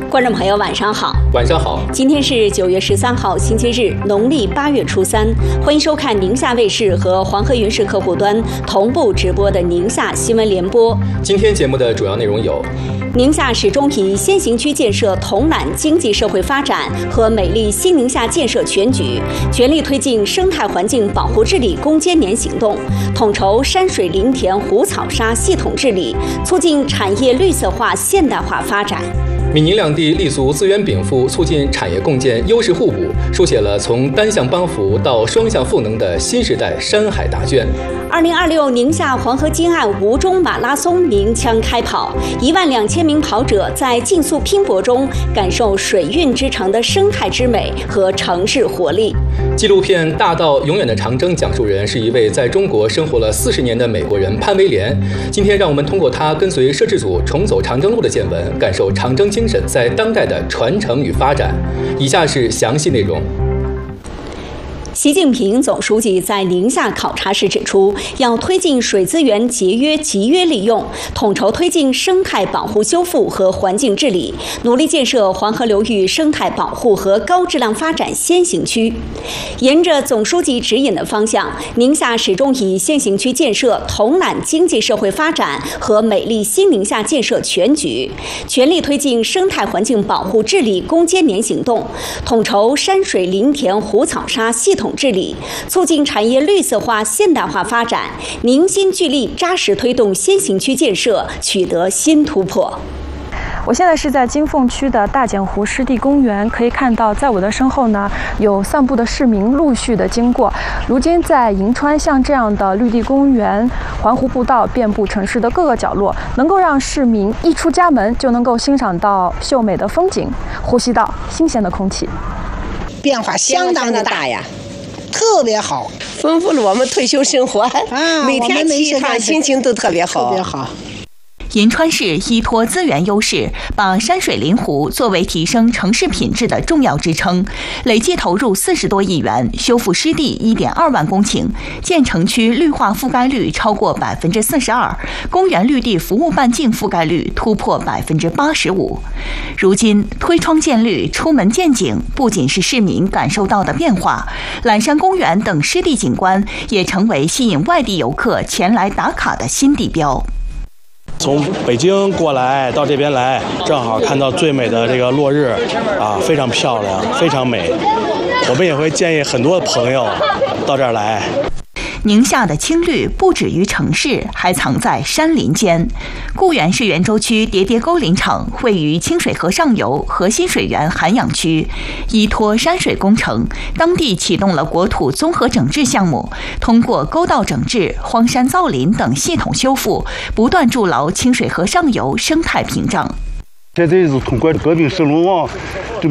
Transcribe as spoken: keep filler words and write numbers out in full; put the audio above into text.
观众朋友，晚上好。 晚上好。 今天是九月十三号，星期日，农历八月初三。欢迎收看宁夏卫视和黄河云视客户端同步直播的宁夏新闻联播。 今天节目的主要内容有： 宁夏始终以先行区建设统揽经济社会发展和美丽新宁夏建设全局，全力推进生态环境保护治理攻坚年行动，统筹山水林田湖草沙系统治理，促进产业绿色化现代化发展。 闽宁两地立足资源禀赋，促进产业共建优势互补，书写了从单向帮扶到双向赋能的新时代山海大卷。 二零二六宁夏黄河金岸吴中马拉松鸣枪开跑，一万两千名跑者在竞速拼搏中感受水运之城的生态之美和城市活力。 纪录片《大道永远的长征》讲述人是一位在中国生活了四十年的美国人潘威廉。今天让我们通过他跟随摄制组重走长征路的见闻，感受长征精神在当代的传承与发展。以下是详细内容。 习近平总书记在宁夏考察时指出，要推进水资源节约集约利用，统筹推进生态保护修复和环境治理，努力建设黄河流域生态保护和高质量发展先行区。沿着总书记指引的方向，宁夏始终以先行区建设统揽经济社会发展和美丽新宁夏建设全局，全力推进生态环境保护治理攻坚年行动，统筹山水林田湖草沙系统治理，促进产业绿色化现代化发展，凝心聚力扎实推动先行区建设取得新突破。 我现在是在金凤区的大剪湖湿地公园，可以看到在我的身后呢，有散步的市民陆续的经过。如今在银川，像这样的绿地公园、环湖步道遍布城市的各个角落，能够让市民一出家门就能够欣赏到秀美的风景，呼吸到新鲜的空气。 变化相当的大呀，特别好， 丰富了我们退休生活啊！ 每天去一趟，心情都特别好， 特别好。 银川市依托资源优势，把山水林湖作为提升城市品质的重要支撑，累计投入四十多亿元，修复湿地一点二万公顷，建成区绿化覆盖率超过百分之四十二，公园绿地服务半径覆盖率突破百分之八十五。如今推窗见绿、出门见景，不仅是市民感受到的变化，揽山公园等湿地景观也成为吸引外地游客前来打卡的新地标。 从北京过来到这边来，正好看到最美的这个落日，啊，非常漂亮，非常美。我们也会建议很多朋友到这儿来。 宁夏的青绿不止于城市，还藏在山林间。固原市袁州区叠叠沟林场位于清水河上游核心水源涵养区，依托山水工程，当地启动了国土综合整治项目，通过沟道整治、荒山造林等系统修复，不断筑牢清水河上游生态屏障。 这这是通过革命神龙王